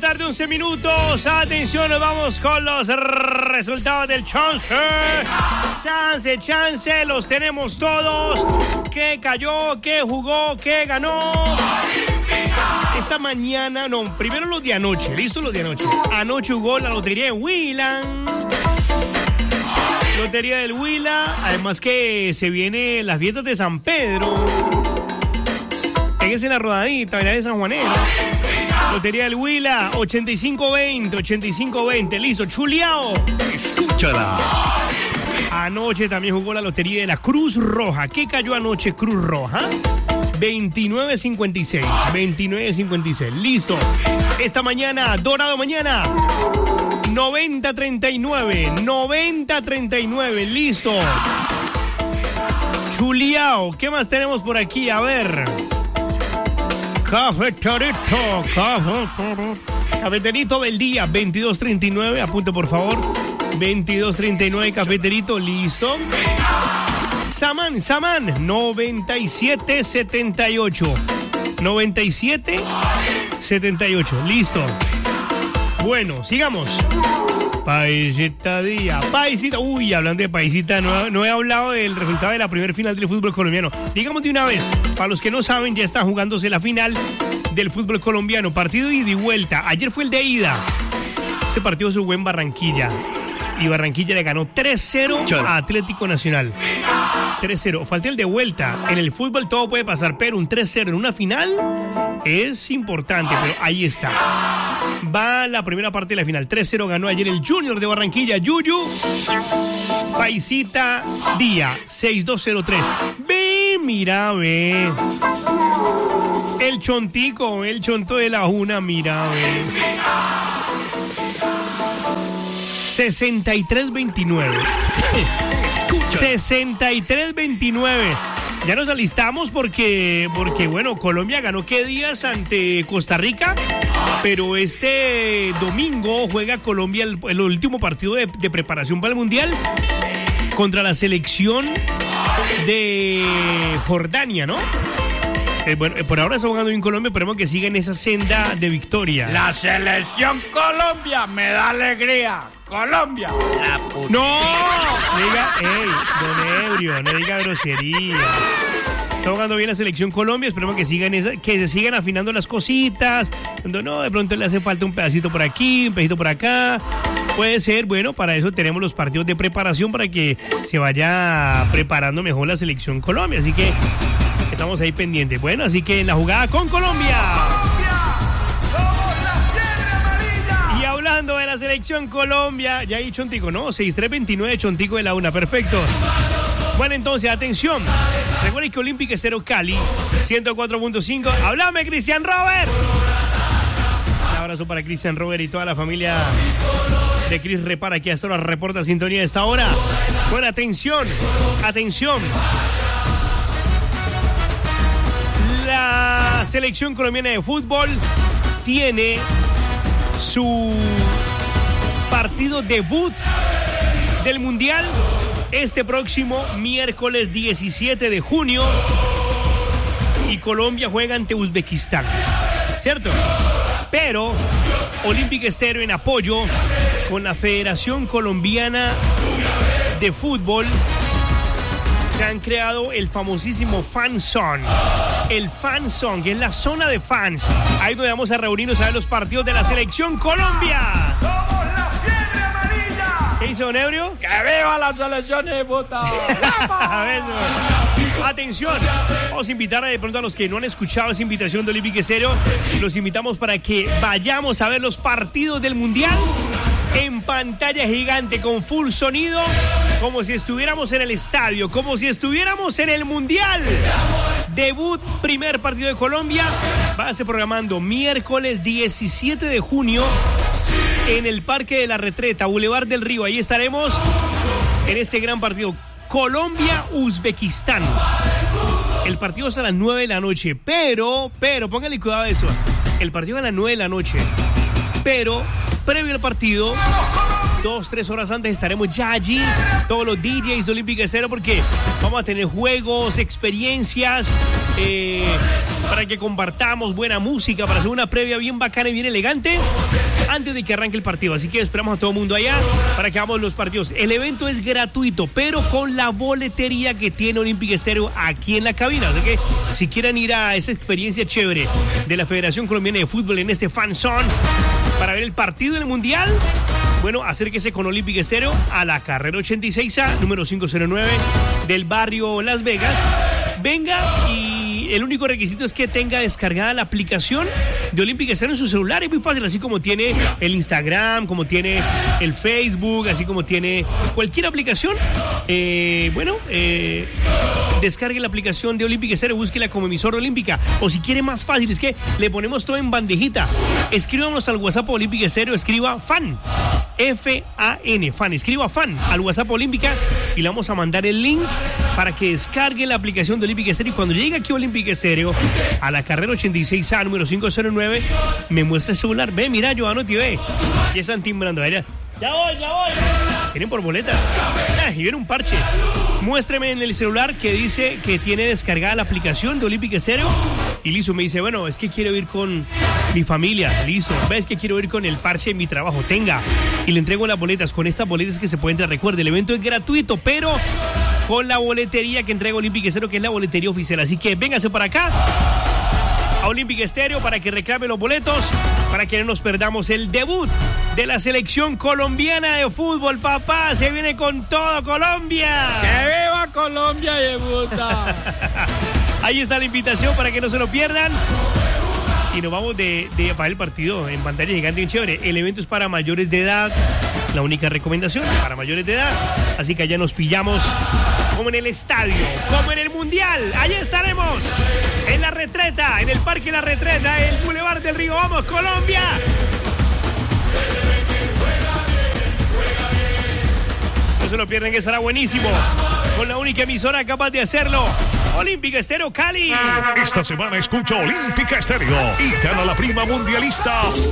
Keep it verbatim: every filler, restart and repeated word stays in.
tarde, once minutos. Atención, nos vamos con los resultados del chance. Chance, chance, los tenemos todos. ¿Qué cayó? ¿Qué jugó? ¿Qué ganó? Esta mañana, no, primero los de anoche. ¿Listo? Los de anoche. Anoche jugó la lotería de Huila. Lotería del Huila. Además que se vienen las fiestas de San Pedro. Péguese en la rodadita, ¿verdad? De San Juanero. Lotería del Huila, ochenta y cinco veinte, ochenta y cinco veinte, listo, chuleado. Escúchala. Anoche también jugó la lotería de la Cruz Roja. ¿Qué cayó anoche Cruz Roja? veintinueve cincuenta y seis, veintinueve cincuenta y seis, listo. Esta mañana, Dorado mañana, noventa treinta y nueve, noventa treinta y nueve, listo. Chuleado, ¿qué más tenemos por aquí? A ver... Cafeterito, cafeterito. Cafeterito del día, veintidós treinta y nueve, apunte por favor. veintidós treinta y nueve, cafeterito, listo. Samán, Samán, noventa y siete setenta y ocho. noventa y siete setenta y ocho, listo. Bueno, sigamos. Paisita día, paisita. Uy, hablando de paisita, no, no he hablado del resultado de la primera final del fútbol colombiano. Digamos de una vez, para los que no saben, ya está jugándose la final del fútbol colombiano. Partido ida y vuelta. Ayer fue el de ida. Ese partido se jugó en Barranquilla. Y Barranquilla le ganó tres cero a Atlético Nacional. tres cero. Falta el de vuelta. En el fútbol todo puede pasar, pero un tres cero en una final es importante, pero ahí está. Va la primera parte de la final. tres cero ganó ayer el Junior de Barranquilla. Yuyu. Paisita Día. seis dos cero tres. Ve, mira, ve. El chontico, el chonto de la Juna, mira, ve. sesenta y tres veintinueve. sesenta y tres veintinueve. Ya nos alistamos porque, porque, bueno, Colombia ganó qué días ante Costa Rica, pero este domingo juega Colombia el, el último partido de, de preparación para el Mundial contra la selección de Jordania, ¿no? Eh, bueno, eh, por ahora está jugando bien Colombia, esperemos que siga en esa senda de victoria. La selección Colombia me da alegría. Colombia. La puta. No, diga, ey, don Ebrio, no diga grosería. Está jugando bien la selección Colombia, esperemos que sigan esa, que se sigan afinando las cositas. Cuando no, de pronto le hace falta un pedacito por aquí, un pedacito por acá. Puede ser, bueno, para eso tenemos los partidos de preparación para que se vaya preparando mejor la selección Colombia. Así que estamos ahí pendientes. Bueno, así que en la jugada con Colombia. Hablando de la selección Colombia, ya hay Chontico, ¿no? seis tres veintinueve, Chontico de la una, perfecto. Bueno, entonces, atención. Recuerden que Olímpica Estéreo Cali, ciento cuatro punto cinco. ¡Háblame, Cristian Robert! Un abrazo para Cristian Robert y toda la familia de Cris Repara, que hasta ahora reporta sintonía de esta hora. Bueno, atención, atención. La selección colombiana de fútbol tiene su partido debut del Mundial este próximo miércoles diecisiete de junio y Colombia juega ante Uzbekistán, ¿cierto? Pero Olímpica Estéreo, en apoyo con la Federación Colombiana de Fútbol, se han creado el famosísimo Fan Zone. El Fan Zone, que es la zona de fans. Ahí donde vamos a reunirnos a ver los partidos de la selección Colombia. ¡Somos la fiebre amarilla! ¿Qué hizo, don Ebrio? ¡Que viva la selección de puta! Atención, vamos a invitar a, de pronto a los que no han escuchado esa invitación de Olímpica Estéreo. Los invitamos para que vayamos a ver los partidos del Mundial en pantalla gigante con full sonido, como si estuviéramos en el estadio, como si estuviéramos en el Mundial. Debut, primer partido de Colombia, va a ser programando miércoles diecisiete de junio en el Parque de la Retreta, Boulevard del Río. Ahí estaremos en este gran partido, Colombia-Uzbekistán. El partido es a las nueve de la noche, pero, pero, póngale cuidado a eso. El partido es a las nueve de la noche, pero previo al partido Dos, tres horas antes estaremos ya allí, todos los D Js de Olímpica Estéreo, porque vamos a tener juegos, experiencias, eh, para que compartamos buena música, para hacer una previa bien bacana y bien elegante antes de que arranque el partido. Así que esperamos a todo el mundo allá para que hagamos los partidos. El evento es gratuito, pero con la boletería que tiene Olímpica Estéreo aquí en la cabina. Así que si quieren ir a esa experiencia chévere de la Federación Colombiana de Fútbol en este Fan Zone para ver el partido del Mundial, bueno, acérquese con Olímpica Estéreo a la carrera ochenta y seis A, número quinientos nueve del barrio Las Vegas. Venga, y el único requisito es que tenga descargada la aplicación de Olímpica Estéreo en su celular. Es muy fácil, así como tiene el Instagram, como tiene el Facebook, así como tiene cualquier aplicación. Eh, bueno, eh, descargue la aplicación de Olímpica Estéreo, búsquela como emisora olímpica. O si quiere más fácil, es que le ponemos todo en bandejita. Escríbanos al WhatsApp Olímpica Estéreo, escriba fan, F A N, fan, escriba fan al WhatsApp Olímpica y le vamos a mandar el link para que descargue la aplicación de Olímpica Estéreo. Y cuando llegue aquí a Olímpica Estéreo, a la carrera ochenta y seis A, número quinientos nueve, me muestra el celular. Ve, mira, Giovanni, ve. Ya están timbrando. Ya voy, ya voy. Vienen por boletas. Ah, y viene un parche. Muéstreme en el celular que dice que tiene descargada la aplicación de Olímpica Estéreo. Y listo, me dice, bueno, es que quiero ir con mi familia. Listo. ¿Ves que quiero ir con el parche en mi trabajo? Tenga. Y le entrego las boletas. Con estas boletas que se pueden entrar. Recuerde, el evento es gratuito, pero con la boletería que entrega Olímpica Estéreo, que es la boletería oficial. Así que véngase para acá a Olímpica Estéreo para que reclame los boletos, para que no nos perdamos el debut de la selección colombiana de fútbol. Papá, se viene con todo Colombia. ¡Que viva Colombia y debuta! Ahí está la invitación para que no se lo pierdan. Y nos vamos de, de para el partido en pantalla gigante y chévere. El evento es para mayores de edad. La única recomendación para mayores de edad. Así que allá nos pillamos como en el estadio, como en el Mundial. Allá estaremos en la Retreta, en el Parque La Retreta, el Boulevard del Río. ¡Vamos, Colombia! No se lo pierden, que será buenísimo. Con la única emisora capaz de hacerlo. Olímpica Estéreo Cali. Esta semana escucha Olímpica Estéreo y gana la prima mundialista.